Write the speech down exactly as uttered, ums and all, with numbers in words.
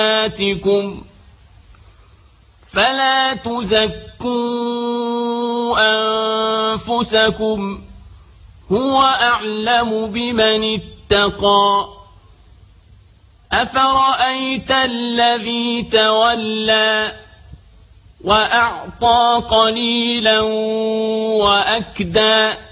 آتكم فلا تزكوا أنفسكم هو أعلم بمن اتقى أفرأيت الذي تولى وأعطى قليلا وأكدى